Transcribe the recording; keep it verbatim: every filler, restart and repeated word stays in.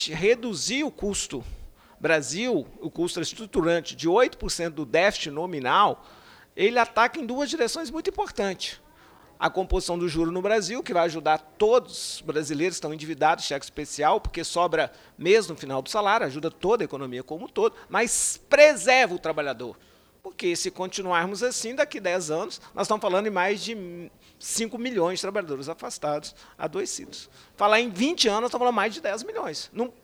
reduzir o custo Brasil, o custo estruturante de oito por cento do déficit nominal, ele ataca em duas direções muito importantes. A composição do juro no Brasil, que vai ajudar todos os brasileiros que estão endividados, cheque especial, porque sobra mesmo no final do salário, ajuda toda a economia como um todo, mas preserva o trabalhador. Porque se continuarmos assim, daqui a dez anos, nós estamos falando em mais de cinco milhões de trabalhadores afastados, adoecidos. Falar em vinte anos, nós estamos falando mais de dez milhões. Não